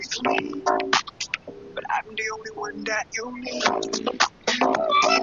with me, but I'm the only one that you need.